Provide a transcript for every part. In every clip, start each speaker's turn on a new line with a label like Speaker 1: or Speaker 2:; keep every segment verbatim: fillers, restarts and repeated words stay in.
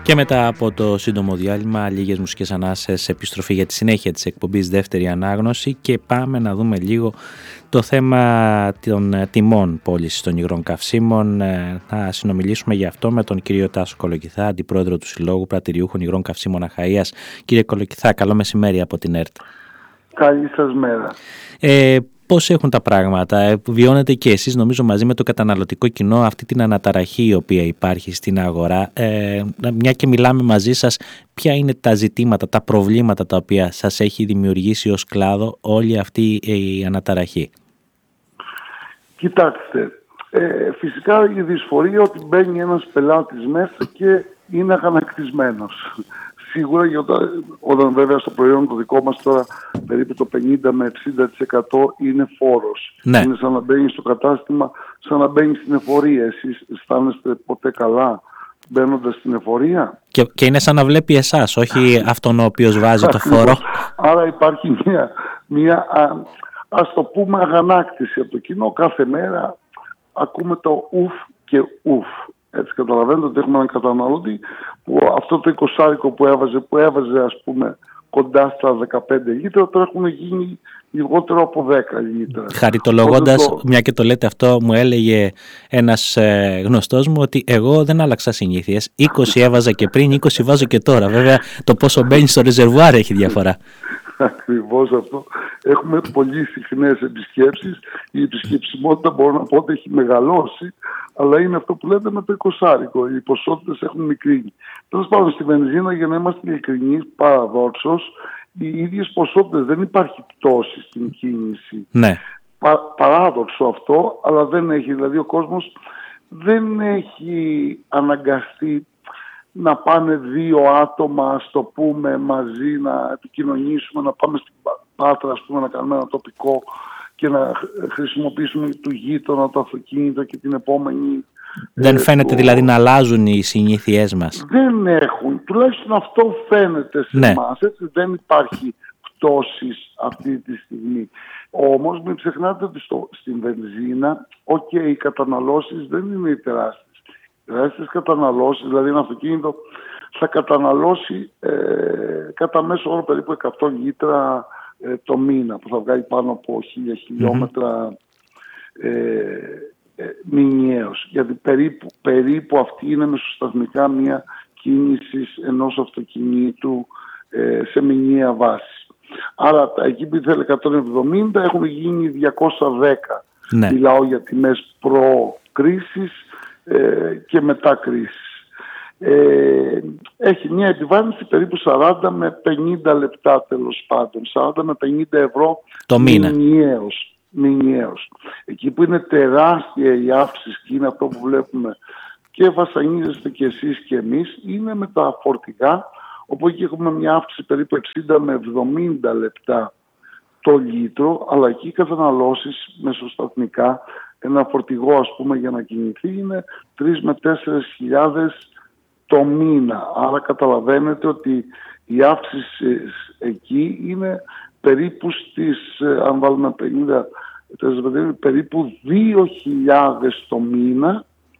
Speaker 1: Και μετά από το σύντομο διάλειμμα, λίγες μουσικές ανάσες, επιστροφή για τη συνέχεια της εκπομπής Δεύτερη Ανάγνωση και πάμε να δούμε λίγο το θέμα των τιμών πώλησης των υγρών καυσίμων. Να συνομιλήσουμε γι' αυτό με τον κύριο Τάσο Κολοκυθά, αντιπρόεδρο του Συλλόγου Πρατηριούχων Υγρών Καυσίμων Αχαΐας. Κύριε Κολοκυθά, καλό μεσημέρι από την ΕΡΤ.
Speaker 2: Καλή σας μέρα.
Speaker 1: Ε, Πώς έχουν τα πράγματα, βιώνετε και εσείς νομίζω μαζί με το καταναλωτικό κοινό αυτή την αναταραχή η οποία υπάρχει στην αγορά. Ε, μια και μιλάμε μαζί σας, ποια είναι τα ζητήματα, τα προβλήματα τα οποία σας έχει δημιουργήσει ως κλάδο όλη αυτή η αναταραχή?
Speaker 2: Κοιτάξτε, ε, φυσικά η δυσφορία ότι μπαίνει ένας πελάτης μέσα και είναι αγανακτισμένος. Σίγουρα, γιατί όταν βέβαια στο προϊόν το δικό μας τώρα περίπου το πενήντα με εξήντα τοις εκατό είναι φόρος.
Speaker 1: Ναι.
Speaker 2: Είναι σαν να μπαίνει στο κατάστημα, σαν να μπαίνει στην εφορία. Εσείς αισθάνεστε ποτέ καλά μπαίνοντας στην εφορία?
Speaker 1: Και, και είναι σαν να βλέπει εσάς, όχι αυτόν ο οποίος βάζει το φόρο.
Speaker 2: Άρα υπάρχει μια, μια α, ας το πούμε αγανάκτηση από το κοινό. Κάθε μέρα ακούμε το ουφ και ουφ. Έτσι καταλαβαίνετε ότι έχουμε έναν καταναλωτή που αυτό το εικοσάρικο που έβαζε, που έβαζε ας πούμε κοντά στα δεκαπέντε λίτρα, τώρα έχουν γίνει λιγότερο από δέκα λίτρα.
Speaker 1: Χαριτολογώντας,
Speaker 2: το...
Speaker 1: μια και το λέτε αυτό, μου έλεγε ένας ε, γνωστός μου ότι εγώ δεν άλλαξα συνήθειες. είκοσι έβαζα και πριν, είκοσι βάζω και τώρα. Βέβαια το πόσο μπαίνει στο ρεζερβουάρ έχει διαφορά.
Speaker 2: Ακριβώς αυτό. Έχουμε πολύ συχνές επισκέψεις. Η επισκεψιμότητα μπορώ να πω ότι έχει μεγαλώσει, αλλά είναι αυτό που λέτε με το εικοσάρικο. Οι ποσότητες έχουν μικρύνει. Τέλος πάντων, στη βενζίνα, για να είμαστε ειλικρινείς, παραδόξως, οι ίδιες ποσότητες, δεν υπάρχει πτώση στην κίνηση.
Speaker 1: Ναι.
Speaker 2: Πα, παράδοξο αυτό, αλλά δεν έχει. Δηλαδή ο κόσμος δεν έχει αναγκαστεί να πάνε δύο άτομα, ας το πούμε, μαζί να επικοινωνήσουμε, να πάμε στην Πάτρα, ας πούμε, να κάνουμε ένα τοπικό και να χρησιμοποιήσουμε του γείτονα το αυτοκίνητο και την επόμενη...
Speaker 1: Δεν
Speaker 2: ε,
Speaker 1: φαίνεται
Speaker 2: το...
Speaker 1: δηλαδή να αλλάζουν οι συνήθειές μας?
Speaker 2: Δεν έχουν. Τουλάχιστον αυτό φαίνεται σε
Speaker 1: ναι.
Speaker 2: εμάς. Έτσι, δεν υπάρχει πτώσης αυτή τη στιγμή. Όμως μην ξεχνάτε ότι στο, στην βενζίνα, ok, οι καταναλώσεις δεν είναι οι τεράστιες. Τεράστιες καταναλώσεις, δηλαδή ένα αυτοκίνητο θα καταναλώσει ε, κατά μέσο όρο περίπου εκατό λίτρα ε, το μήνα, που θα βγάλει πάνω από χίλια χιλιόμετρα ε, ε, μηνιαίως. Γιατί περίπου, περίπου αυτή είναι μεσοσταθμικά μια κίνηση ενός αυτοκινήτου ε, σε μηνιαία βάση. Άρα εκεί που ήθελε εκατόν εβδομήντα έχουν γίνει διακόσια δέκα.
Speaker 1: Ναι.
Speaker 2: Μιλάω για τιμές προ-κρίσης και μετά κρίσης. Ε, έχει μια επιβάρυνση περίπου σαράντα με πενήντα λεπτά, τέλος πάντων, σαράντα με πενήντα ευρώ
Speaker 1: το μήνα.
Speaker 2: Μηνιαίως, μηνιαίως. Εκεί που είναι τεράστια η αύξηση και είναι αυτό που βλέπουμε και βασανίζεστε και εσείς και εμείς, είναι με τα φορτηγά, όπου εκεί έχουμε μια αύξηση περίπου εξήντα με εβδομήντα λεπτά το λίτρο, αλλά εκεί οι καταναλώσεις μεσοσταθμικά, ένα φορτηγό ας πούμε για να κινηθεί είναι τρεις με τέσσερις χιλιάδες το μήνα. Άρα καταλαβαίνετε ότι η αύξηση εκεί είναι περίπου στις, αν βάλουμε πενήντα, περίπου δύο χιλιάδες το μήνα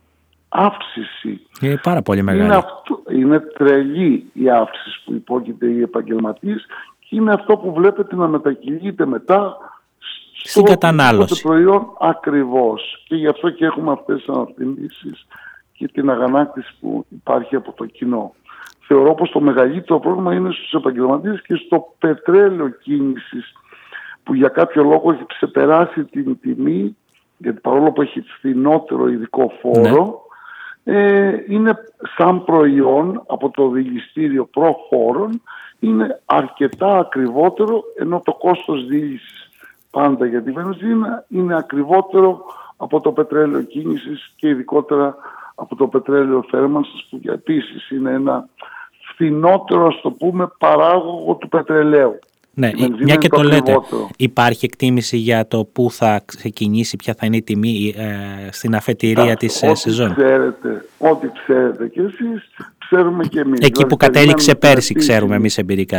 Speaker 2: αύξηση.
Speaker 1: Είναι πάρα πολύ μεγάλη.
Speaker 2: Είναι, αυτό, είναι τρελή η αύξηση που υπόκειται οι επαγγελματίες και είναι αυτό που βλέπετε να μετακυλείται μετά
Speaker 1: στην κατανάλωση.
Speaker 2: Το προϊόν ακριβώς. Και γι' αυτό και έχουμε αυτές τις αναρτήσεις και την αγανάκτηση που υπάρχει από το κοινό. Θεωρώ πως το μεγαλύτερο πρόβλημα είναι στους επαγγελματίες και στο πετρέλαιο κίνησης, που για κάποιο λόγο έχει ξεπεράσει την τιμή, γιατί παρόλο που έχει φθηνότερο ειδικό φόρο, ναι. ε, είναι σαν προϊόν από το δηληστήριο προφόρων, είναι αρκετά ακριβότερο, ενώ το κόστος διήλυσης πάντα για τη βενζίνα είναι ακριβότερο από το πετρέλαιο κίνησης και ειδικότερα από το πετρέλαιο θέρμανσης, που επίσης είναι ένα φθηνότερο, ας το πούμε, παράγωγο του πετρελαίου.
Speaker 1: Ναι, μια και το, το λέτε, υπάρχει εκτίμηση για το πού θα ξεκινήσει, ποια θα είναι η τιμή ε, στην αφετηρία Ά, της
Speaker 2: ό,τι
Speaker 1: σεζόν.
Speaker 2: Ξέρετε, ό,τι ξέρετε και εσείς, ξέρουμε και εμείς.
Speaker 1: Εκεί δηλαδή, που κατέληξε πέρσι,
Speaker 2: επίσης,
Speaker 1: ξέρουμε εμείς εμπειρικά.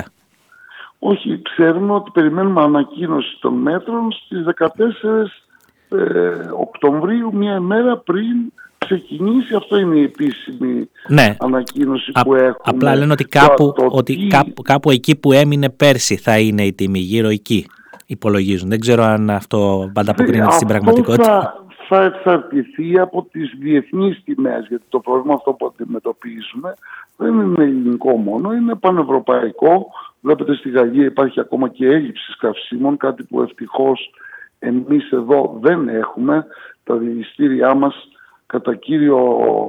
Speaker 2: Όχι, ξέρουμε ότι περιμένουμε ανακοίνωση των μέτρων στις δεκατέσσερις ε, Οκτωβρίου, μία ημέρα πριν ξεκινήσει, αυτό είναι η επίσημη
Speaker 1: ναι.
Speaker 2: ανακοίνωση
Speaker 1: Α,
Speaker 2: που έχουμε.
Speaker 1: Απλά λένε ότι, κάπου,
Speaker 2: το,
Speaker 1: ότι
Speaker 2: τι...
Speaker 1: κάπου, κάπου εκεί που έμεινε πέρσι θα είναι η τιμή, γύρω εκεί υπολογίζουν. Δεν ξέρω αν αυτό ανταποκρίνεται στην πραγματικότητα.
Speaker 2: Θα, θα εξαρτηθεί από τις διεθνείς τιμές, γιατί το πρόβλημα αυτό που αντιμετωπίζουμε δεν είναι ελληνικό μόνο, είναι πανευρωπαϊκό. Βλέπετε στη Γαλλία υπάρχει ακόμα και έλλειψη καυσίμων, κάτι που ευτυχώς εμείς εδώ δεν έχουμε. Τα δηληστήριά μας κατά κύριο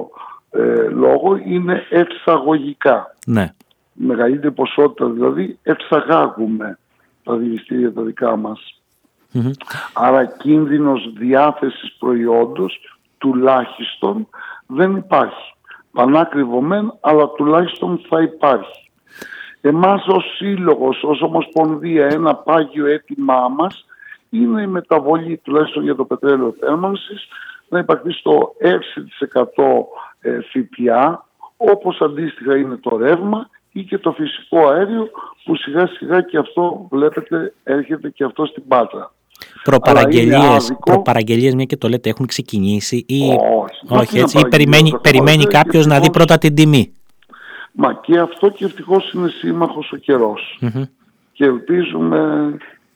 Speaker 2: ε, λόγο είναι εξαγωγικά.
Speaker 1: Ναι.
Speaker 2: Μεγαλύτερη ποσότητα δηλαδή εξαγάγουμε τα δηληστήρια τα δικά μας. Mm-hmm. Άρα κίνδυνος διάθεσης προϊόντος τουλάχιστον δεν υπάρχει. Πανάκριβο μεν, αλλά τουλάχιστον θα υπάρχει. Εμάς ως σύλλογος, ως ομοσπονδία, ένα πάγιο αίτημά μας είναι η μεταβολή, τουλάχιστον για το πετρέλαιο θέρμανσης, να υπαρθεί στο έξι τοις εκατό ΦΠΑ, όπως αντίστοιχα είναι το ρεύμα ή και το φυσικό αέριο, που σιγά σιγά και αυτό βλέπετε έρχεται και αυτό στην Πάτρα.
Speaker 1: Προπαραγγελίες, προπαραγγελίες, μια και το λέτε, έχουν ξεκινήσει ή
Speaker 2: όχι,
Speaker 1: όχι έτσι, ή περιμένει, περιμένει κάποιος να δει πρώτα την τιμή.
Speaker 2: Μα και αυτό και ευτυχώς είναι σύμμαχος ο καιρός. Mm-hmm. Και ελπίζουμε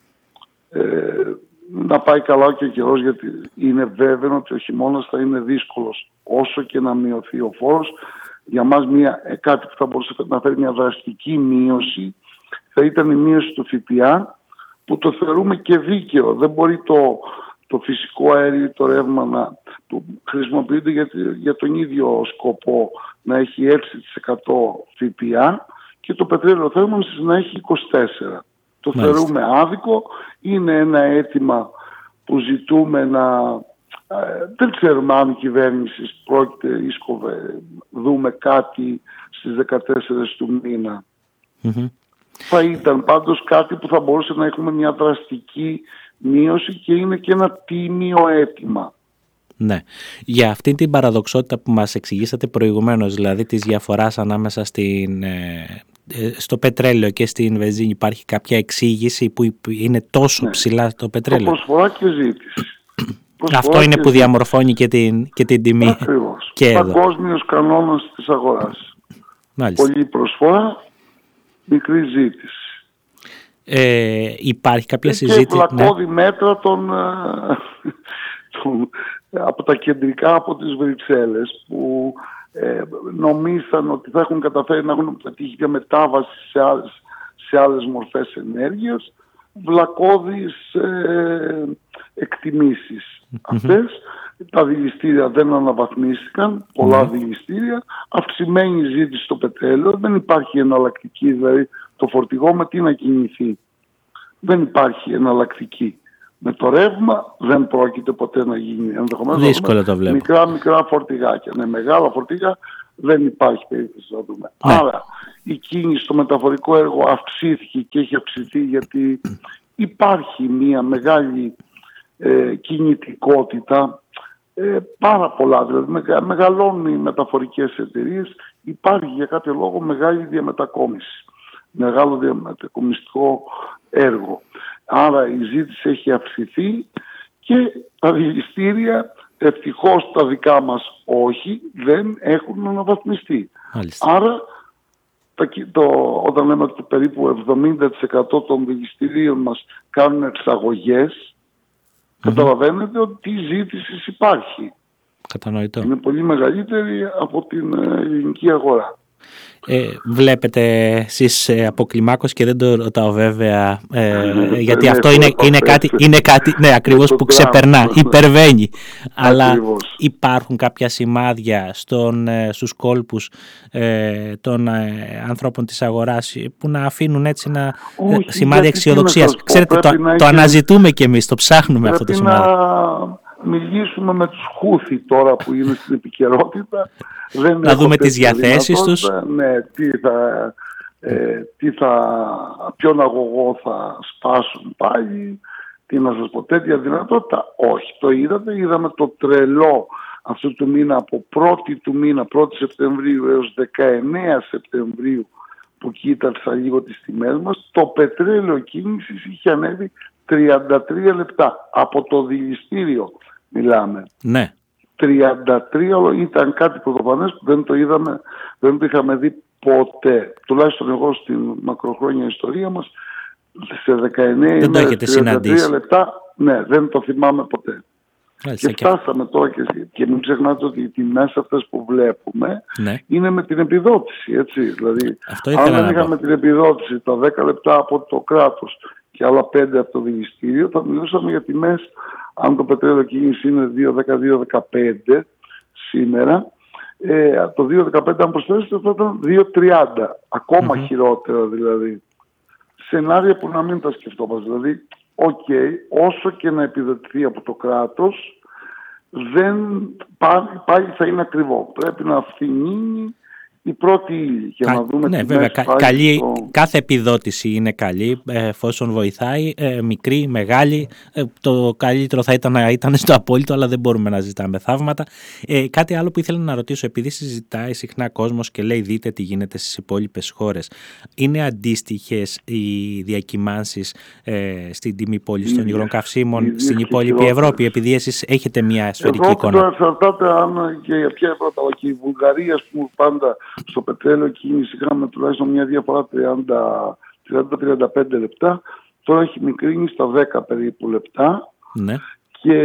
Speaker 2: ε, να πάει καλά και ο καιρός, γιατί είναι βέβαιο ότι ο χειμώνας θα είναι δύσκολος. Όσο και να μειωθεί ο φόρος, για μας μια, κάτι που θα μπορούσε να φέρει μια δραστική μείωση θα ήταν η μείωση του ΦΠΑ, που το θεωρούμε και δίκαιο. Δεν μπορεί το, το φυσικό αέριο ή το ρεύμα να, που χρησιμοποιείται για, για τον ίδιο σκοπό να έχει έξι τοις εκατό ΦΠΑ και το πετρέλαιο θέρμανσης να έχει είκοσι τέσσερα τοις εκατό. Το Μάλιστα. Θεωρούμε άδικο. Είναι ένα αίτημα που ζητούμε να... Ε, δεν ξέρουμε αν η κυβέρνηση πρόκειται ίσκοβε δούμε κάτι στις δεκατέσσερις του μήνα. Mm-hmm. Θα ήταν πάντως κάτι που θα μπορούσε να έχουμε μια δραστική μείωση και είναι και ένα τίμιο αίτημα.
Speaker 1: Ναι. Για αυτή την παραδοξότητα που μας εξηγήσατε προηγουμένως, δηλαδή της διαφοράς ανάμεσα στην, ε, στο πετρέλαιο και στην βενζίνη, υπάρχει κάποια εξήγηση που είναι τόσο ναι. ψηλά το πετρέλαιο?
Speaker 2: Το προσφορά και ζήτηση.
Speaker 1: Αυτό είναι που διαμορφώνει και την, και την τιμή.
Speaker 2: Ακριβώς.
Speaker 1: Και
Speaker 2: παγκόσμιος κανόνας της αγοράς.
Speaker 1: Μάλιστα.
Speaker 2: Πολύ προσφορά, μικρή ζήτηση.
Speaker 1: Ε, υπάρχει κάποια
Speaker 2: και
Speaker 1: συζήτηση...
Speaker 2: Και πλακώδη ναι. μέτρα των, των, από τα κεντρικά, από τις Βρυξέλλες, που ε, νομίζαν ότι θα έχουν καταφέρει να έχουν πετύχει μια μετάβαση σε άλλες, σε άλλες μορφές ενέργειας, βλακώδεις ε, εκτιμήσεις. Mm-hmm. Αυτές τα δηληστήρια δεν αναβαθμίστηκαν, πολλά mm-hmm. δηληστήρια, αυξημένη ζήτηση στο πετρέλαιο, δεν υπάρχει εναλλακτική, δηλαδή το φορτηγό με τι να κινηθεί. Δεν υπάρχει εναλλακτική. Με το ρεύμα δεν πρόκειται ποτέ να γίνει.
Speaker 1: Δύσκολο το βλέπω.
Speaker 2: Μικρά μικρά φορτηγάκια. Με μεγάλα φορτηγά δεν υπάρχει περίπτωση να δούμε. Ναι. Άρα η κίνηση στο μεταφορικό έργο αυξήθηκε και έχει αυξηθεί γιατί υπάρχει μια μεγάλη ε, κινητικότητα, ε, πάρα πολλά, δηλαδή μεγα, μεγαλώνουν οι μεταφορικές εταιρείες, υπάρχει για κάποιο λόγο μεγάλη διαμετακόμιση, μεγάλο διαμετακομιστικό έργο. Άρα η ζήτηση έχει αυξηθεί και τα δηληστήρια, ευτυχώς τα δικά μας όχι, δεν έχουν αναβαθμιστεί. Μάλιστα. Άρα το, όταν λέμε ότι περίπου εβδομήντα τοις εκατό των δηληστηρίων μας κάνουν εξαγωγές, mm-hmm. καταλαβαίνετε ότι η ζήτηση υπάρχει.
Speaker 1: Κατανοητό.
Speaker 2: Είναι πολύ μεγαλύτερη από την ελληνική αγορά.
Speaker 1: Ε, βλέπετε εσείς ε, αποκλιμάκωση και δεν το ρωτάω βέβαια ε, γιατί αυτό είναι, είναι, κάτι, είναι κάτι ναι, ακριβώς που ξεπερνά, υπερβαίνει, αλλά υπάρχουν κάποια σημάδια στον, ε, στους κόλπους ε, των ε, ανθρώπων της αγοράς που να αφήνουν έτσι ένα Όχι, σημάδι αισιοδοξίας? Ξέρετε, το, το έχει... αναζητούμε κι εμείς, το ψάχνουμε αυτό το σημάδι.
Speaker 2: Να μιλήσουμε με τους Χούθη τώρα που είναι στην επικαιρότητα. Δεν
Speaker 1: να δούμε τις διαθέσεις τους.
Speaker 2: Ναι, τι θα, ε, τι θα, ποιον αγωγό θα σπάσουν πάλι, τι να σας πω, τέτοια δυνατότητα. Όχι, το είδατε, είδαμε το τρελό αυτού του μήνα, από πρώτη του μήνα, πρώτη Σεπτεμβρίου έως δεκαεννέα Σεπτεμβρίου, που κοίταξα λίγο τις τιμές μας, το πετρέλαιο κίνησης είχε ανέβει τριάντα τρία λεπτά από το δηληστήριο. Μιλάμε.
Speaker 1: Ναι.
Speaker 2: τριάντα τρία ήταν κάτι πρωτοφανές που δεν το είδαμε, δεν το είχαμε δει ποτέ. Τουλάχιστον εγώ στην μακροχρόνια ιστορία μας, σε δεκαεννέα ημέρες, τριάντα τρία λεπτά, ναι, δεν το θυμάμαι ποτέ. Άλιστα, και φτάσαμε και... τώρα και, και μην ξεχνάτε ότι οι τιμές αυτές που βλέπουμε, ναι, είναι με την επιδότηση, έτσι. Δηλαδή, αν δεν είχαμε την επιδότηση τα δέκα λεπτά από το κράτος και άλλα πέντε από το δηληστήριο, θα μιλούσαμε για τιμές, αν το πετρέλαιο κίνηση είναι δύο δέκα δύο δεκαπέντε σήμερα, ε, το δύο δεκαπέντε αν προσθέσετε θα ήταν δύο τριάντα, ακόμα mm-hmm. χειρότερα δηλαδή. Σενάρια που να μην τα σκεφτόμαστε, δηλαδή οκ, okay, όσο και να επιδοτηθεί από το κράτος, δεν, πάλι, πάλι θα είναι ακριβό. Πρέπει να φθηνίνει η πρώτη ύλη για Κα, να δούμε
Speaker 1: ναι, βέβαια, κα, καλή, στο... κάθε επιδότηση είναι καλή εφόσον βοηθάει, ε, μικρή, μεγάλη. Ε, το καλύτερο θα ήταν να ήταν στο απόλυτο, αλλά δεν μπορούμε να ζητάμε θαύματα. Ε, κάτι άλλο που ήθελα να ρωτήσω, επειδή συζητάει συχνά κόσμος και λέει δείτε τι γίνεται στις υπόλοιπες χώρες, είναι αντίστοιχες οι διακυμάνσεις ε, στην τιμή πώληση των υγρών καυσίμων στην υπόλοιπη Ευρώπη, επειδή εσείς έχετε μια σφαιρική
Speaker 2: Ευρώπη,
Speaker 1: εικόνα?
Speaker 2: Εξαρτάται αν και για ποια Ευρώπη, και η Βουλγαρία, ας πούμε, πάντα στο πετρέλαιο κίνηση είχαμε τουλάχιστον μια διαφορά τριάντα με τριάντα πέντε λεπτά. Τώρα έχει μικρύνει στα δέκα περίπου λεπτά.
Speaker 1: Ναι.
Speaker 2: Και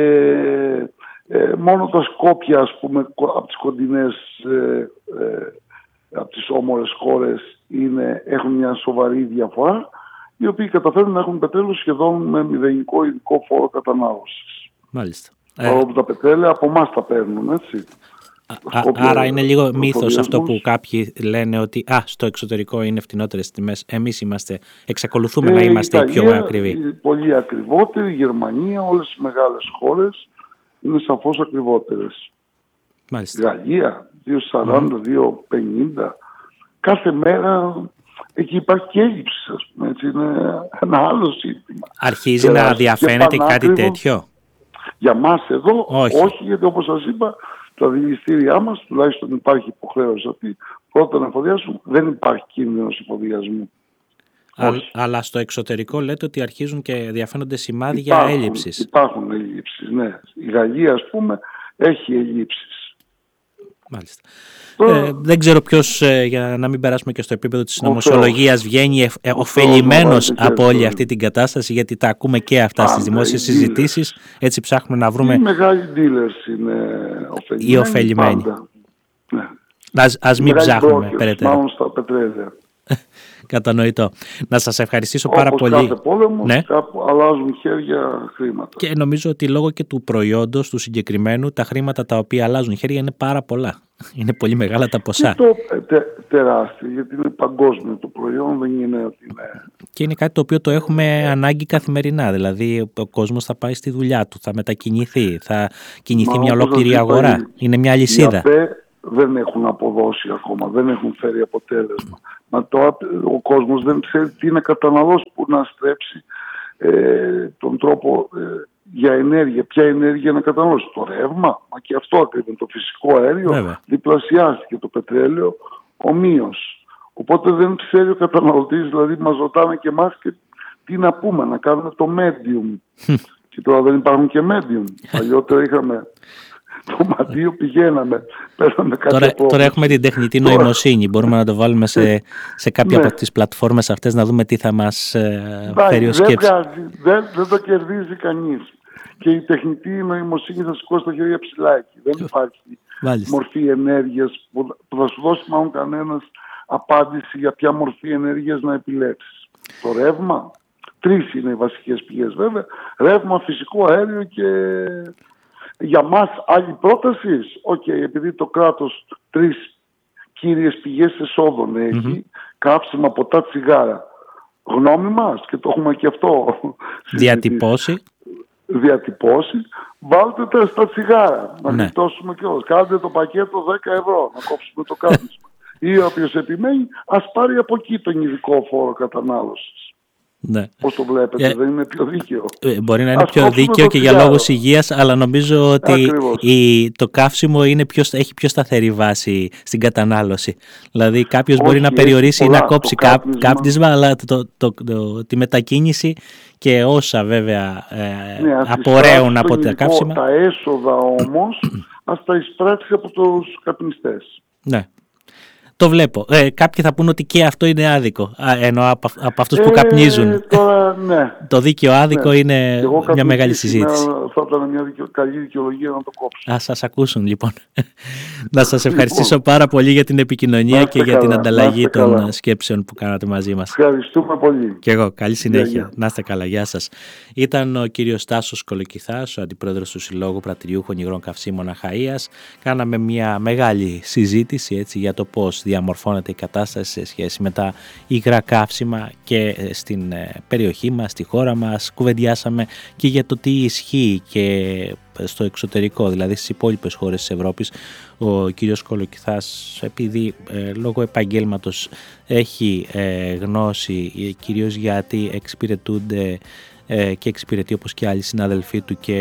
Speaker 2: ε, μόνο τα Σκόπια, ας πούμε, από τις κοντινές, ε, ε, από τις όμορες χώρες είναι, έχουν μια σοβαρή διαφορά, οι οποίοι καταφέρουν να έχουν πετρέλαιο σχεδόν με μηδενικό ειδικό φόρο κατανάλωσης.
Speaker 1: Μάλιστα.
Speaker 2: Παρόλο που τα πετρέλαια από εμάς τα παίρνουν, έτσι.
Speaker 1: Α, άρα είναι λίγο μύθος αυτό που κάποιοι λένε ότι α, στο εξωτερικό είναι φτηνότερες τιμές. Εμείς είμαστε, εξακολουθούμε ε, να είμαστε οι πιο ακριβοί.
Speaker 2: Πολύ ακριβότεροι. Η Γερμανία, όλες οι μεγάλες χώρες είναι σαφώς ακριβότερες.
Speaker 1: Μάλιστα.
Speaker 2: Γαλλία, δύο σαράντα, mm. δύο πενήντα. Κάθε μέρα εκεί υπάρχει και έλλειψη, ας πούμε. Έτσι, είναι ένα άλλο σύστημα.
Speaker 1: Αρχίζει και να διαφαίνεται κάτι τέτοιο?
Speaker 2: Για μας εδώ,
Speaker 1: όχι.
Speaker 2: όχι, γιατί όπως σας είπα, τα δηληστήριά μας, τουλάχιστον υπάρχει υποχρέωση ότι πρώτα να εφοδιάσουν, δεν υπάρχει κίνδυνος εφοδιασμού.
Speaker 1: Α, αλλά στο εξωτερικό λέτε ότι αρχίζουν και διαφαίνονται σημάδια υπάρχουν, έλλειψης.
Speaker 2: Υπάρχουν έλλειψεις, ναι. Η Γαλλία, ας πούμε, έχει έλλειψεις.
Speaker 1: Μάλιστα. Ε, δεν ξέρω ποιος, ε, για να μην περάσουμε και στο επίπεδο της νομοσιολογίας, βγαίνει ε, ε, ωφελημένος από όλη αυτή την κατάσταση, γιατί τα ακούμε και αυτά στις δημόσιες συζητήσεις. Έτσι ψάχνουμε να βρούμε.
Speaker 2: Οι μεγάλοι dealers είναι ωφελημένοι.
Speaker 1: Οι ωφελημένοι.
Speaker 2: Ναι.
Speaker 1: Ας, ας μην ψάχνουμε περαιτέρω.
Speaker 2: Μάλλον στα πετρέλαια.
Speaker 1: Κατανοητό. Να σας ευχαριστήσω
Speaker 2: Όπως
Speaker 1: πάρα πολύ.
Speaker 2: Κάθε πόλεμος,
Speaker 1: ναι.
Speaker 2: Κάπου αλλάζουν χέρια χρήματα.
Speaker 1: Και νομίζω ότι λόγω και του προϊόντος του συγκεκριμένου, τα χρήματα τα οποία αλλάζουν χέρια είναι πάρα πολλά. Είναι πολύ μεγάλα τα ποσά.
Speaker 2: Είναι το, τε, τεράστιο, γιατί είναι παγκόσμιο το προϊόν, δεν είναι ότι είναι...
Speaker 1: Και είναι κάτι το οποίο το έχουμε ανάγκη καθημερινά. Δηλαδή ο κόσμος θα πάει στη δουλειά του, θα μετακινηθεί, θα κινηθεί Μα, μια ολόκληρη αγορά. Είναι, είναι μια αλυσίδα.
Speaker 2: Δεν έχουν αποδώσει ακόμα, δεν έχουν φέρει αποτέλεσμα. Μα τώρα ο κόσμος δεν ξέρει τι να καταναλώσει, που να στρέψει ε, τον τρόπο ε, για ενέργεια. Ποια ενέργεια να καταναλώσει? Το ρεύμα, μα και αυτό ακριβώς, το φυσικό αέριο. Βέβαια. Διπλασιάστηκε, το πετρέλαιο ομοίως. Οπότε δεν ξέρει ο καταναλωτής, δηλαδή μας ρωτάνε και εμάς και τι να πούμε, να κάνουμε το medium. Και τώρα δεν υπάρχουν και medium. Παλιότερα είχαμε... Το μαντίο πηγαίναμε, πέραμε κάτι
Speaker 1: τώρα, τώρα έχουμε την τεχνητή νοημοσύνη. Μπορούμε να το βάλουμε σε, σε κάποια ναι. από τις πλατφόρμες αυτές να δούμε τι θα μας ε, φέρει ως σκέψη.
Speaker 2: Δεν, δεν, δεν το κερδίζει κανείς. Και η τεχνητή νοημοσύνη θα σηκώσει τα χέρια ψηλά εκεί. Δεν υπάρχει Μάλιστα. μορφή ενέργειας που, που θα σου δώσει μάλλον κανένας απάντηση για ποια μορφή ενέργειας να επιλέξεις. Το ρεύμα, τρεις είναι οι βασικές πηγές βέβαια. Ρεύμα, φυσικό αέριο και... Για μας άλλη πρόταση, οκ, okay, επειδή το κράτος τρεις κύριες πηγές εσόδων έχει, mm-hmm. καύσιμα, ποτά, τσιγάρα. Γνώμη μας, και το έχουμε και αυτό
Speaker 1: διατυπώσει,
Speaker 2: διατυπώσει, βάλτε τα στα τσιγάρα, να ναι. γλιτώσουμε και όλους. Κάντε το πακέτο δέκα ευρώ, να κόψουμε το κάπνισμα. Ή όποιος επιμένει, ας πάρει από εκεί τον ειδικό φόρο κατανάλωσης.
Speaker 1: Ναι.
Speaker 2: Πώς το βλέπετε, yeah. δεν είναι πιο δίκαιο?
Speaker 1: Ε, μπορεί να είναι Ας πιο δίκαιο και για λόγους υγείας, αλλά νομίζω ότι η, το καύσιμο είναι πιο, έχει πιο σταθερή βάση στην κατανάλωση. Δηλαδή κάποιος μπορεί να περιορίσει ή να κόψει κάπνισμα, κάπνισμα αλλά το, το, το, το, τη μετακίνηση και όσα βέβαια ε, ναι, απορρέουν από τα καύσιμα.
Speaker 2: Τα έσοδα όμως ας τα εισπράξει από τους καπνιστές.
Speaker 1: Ναι. Το βλέπω. Ε, κάποιοι θα πούν ότι και αυτό είναι άδικο. Α, ενώ από, από αυτούς που ε, καπνίζουν.
Speaker 2: Τώρα, ναι.
Speaker 1: Το δίκαιο άδικο ναι. είναι μια μεγάλη συζήτηση.
Speaker 2: Θα ήταν μια δικαιο, καλή δικαιολογία να το κόψω.
Speaker 1: Α σας ακούσουν λοιπόν. Να σας ευχαριστήσω λοιπόν. πάρα πολύ για την επικοινωνία και καλά, για την ανταλλαγή των καλά. σκέψεων που κάνατε μαζί μας.
Speaker 2: Ευχαριστούμε πολύ.
Speaker 1: Και εγώ. Καλή συνέχεια. Yeah, yeah. Να είστε καλά. Γεια σας. Ήταν ο κύριος Τάσος Κολοκυθάς, ο αντιπρόεδρος του Συλλόγου Πρατηριούχων Υγρών Καυσίμων Αχαΐας. Κάναμε μια μεγάλη συζήτηση έτσι, για το πώς διαμορφώνεται η κατάσταση σε σχέση με τα υγρά καύσιμα και στην περιοχή μας, στη χώρα μας. Κουβεντιάσαμε και για το τι ισχύει και στο εξωτερικό, δηλαδή στις υπόλοιπες χώρες της Ευρώπης. Ο κύριος Κολοκυθάς, επειδή ε, λόγω επαγγέλματος έχει ε, γνώση, ε, κυρίως γιατί εξυπηρετούνται ε, και εξυπηρετεί όπως και άλλοι συναδελφοί του και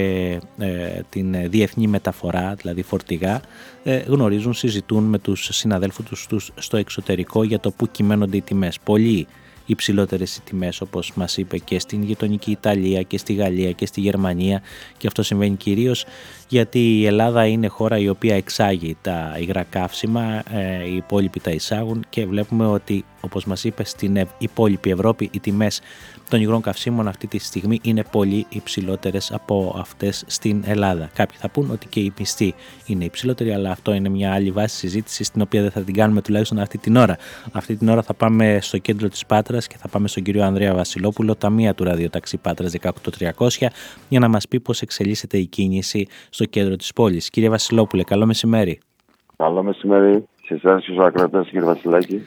Speaker 1: ε, την διεθνή μεταφορά, δηλαδή φορτηγά, ε, γνωρίζουν, συζητούν με τους συναδέλφους τους στο εξωτερικό για το που κυμαίνονται οι τιμές. Πολύ υψηλότερες οι τιμές, όπως μας είπε, και στην γειτονική Ιταλία και στη Γαλλία και στη Γερμανία, και αυτό συμβαίνει κυρίως γιατί η Ελλάδα είναι χώρα η οποία εξάγει τα υγρά καύσιμα, οι υπόλοιποι τα εισάγουν και βλέπουμε ότι, όπως μας είπε, στην υπόλοιπη Ευρώπη οι τιμές των υγρών καυσίμων αυτή τη στιγμή είναι πολύ υψηλότερες από αυτές στην Ελλάδα. Κάποιοι θα πούν ότι και οι μισθοί είναι υψηλότεροι, αλλά αυτό είναι μια άλλη βάση συζήτησης, την οποία δεν θα την κάνουμε τουλάχιστον αυτή την ώρα. Αυτή την ώρα θα πάμε στο κέντρο της Πάτρας και θα πάμε στον κύριο Ανδρέα Βασιλόπουλο, ταμεία του ραδιοταξί Πάτρας δεκαοκτώ τριακόσια, για να μας πει πώς εξελίσσεται η κίνηση στο κέντρο της πόλης. Κύριε Βασιλόπουλε, καλό μεσημέρι.
Speaker 3: Καλό μεσημέρι σε εσάς και στους ακροατές, κύριε Βασιλάκη.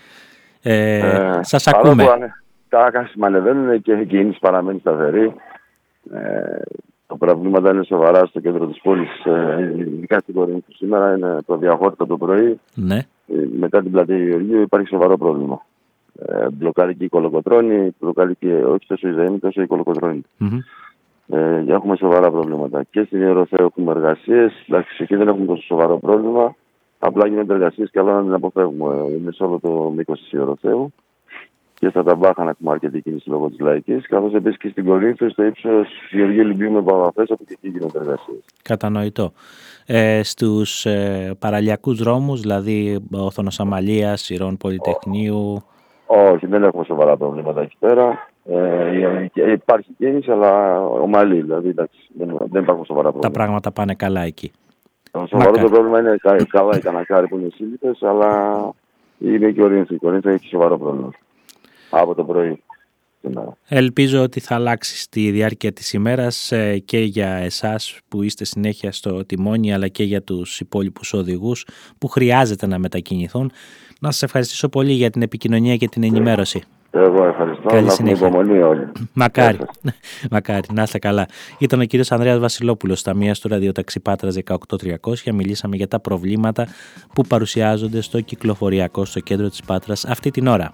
Speaker 1: Ε, ε, σας ακούμε.
Speaker 3: Τα καύσιμα ανεβαίνουν και η κίνηση παραμένει σταθερή. Ε, τα προβλήματα είναι σοβαρά στο κέντρο της πόλης. Ε, ειδικά στην Κορίνθου σήμερα είναι το διαχώρητο το πρωί.
Speaker 1: Ναι.
Speaker 3: Ε, μετά την πλατεία Γεωργίου υπάρχει σοβαρό πρόβλημα. Ε, μπλοκάρει και η Κολοκοτρώνη, μπλοκάρει και όχι τόσο η Ζαΐμη, τόσο η Κολοκοτρώνη. Mm-hmm. Ε, έχουμε σοβαρά προβλήματα. Και στην Ιεροθέο έχουμε εργασίες. Εντάξει, εκεί δεν έχουμε τόσο σοβαρό πρόβλημα. Απλά γίνονται εργασίες και άλλο να την αποφεύγουμε. Είναι σε όλο το μήκος της Ιεροθέου. Και στα Ταμπάχανα έχουμε αρκετή κίνηση λόγω της Λαϊκής. Καθώς επίσης και στην Κορίνθο, στο ύψος Γεωργίου Λυμπίου με Παπαφές, από και εκεί γίνονται εργασίες.
Speaker 1: Κατανοητό. Ε, στους ε, παραλιακούς δρόμους, δηλαδή Όθωνος Αμαλίας, Ηρών Πολυτεχνείου.
Speaker 3: Όχι, δεν έχουμε σοβαρά προβλήματα εκεί πέρα. Ε, υπάρχει κίνηση, αλλά ομαλή. Δηλαδή εντάξει, δεν, δεν υπάρχουν σοβαρά προβλήματα.
Speaker 1: Τα πράγματα πάνε καλά εκεί.
Speaker 3: Το σοβαρό το πρόβλημα είναι καλά οι Κανακάροι που είναι σύλληπτες, αλλά είναι και ο Κορίνθο. Η Κορίνθο έχει σοβαρό πρόβλημα. Από το πρωί.
Speaker 1: Ελπίζω ότι θα αλλάξει στη διάρκεια της ημέρας και για εσάς που είστε συνέχεια στο τιμόνι, αλλά και για τους υπόλοιπους οδηγούς που χρειάζεται να μετακινηθούν. Να σας ευχαριστήσω πολύ για την επικοινωνία και την ενημέρωση.
Speaker 3: Εγώ ευχαριστώ.
Speaker 1: Καλή
Speaker 3: να
Speaker 1: συνέχεια.
Speaker 3: Υπομονή όλοι.
Speaker 1: Μακάρι. Μακάρι. Να είστε καλά. Ήταν ο κύριος Ανδρέας Βασιλόπουλος, ταμείας του ραδιοταξί Πάτρας δεκαοκτώ τριακόσια. Μιλήσαμε για τα προβλήματα που παρουσιάζονται στο κυκλοφοριακό στο κέντρο της Πάτρας αυτή την ώρα.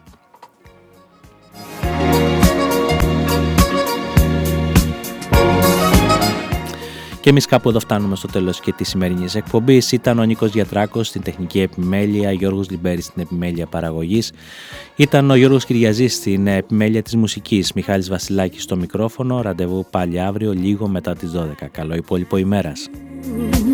Speaker 1: Και εμείς κάπου εδώ φτάνουμε στο τέλος και της σημερινής εκπομπής. Ήταν ο Νίκος Γιατράκος στην τεχνική επιμέλεια, Γιώργος Λιμπέρης στην επιμέλεια παραγωγής. Ήταν ο Γιώργος Κυριαζής στην επιμέλεια της μουσικής, Μιχάλης Βασιλάκης στο μικρόφωνο. Ραντεβού πάλι αύριο λίγο μετά τις δώδεκα. Καλό υπόλοιπο ημέρας.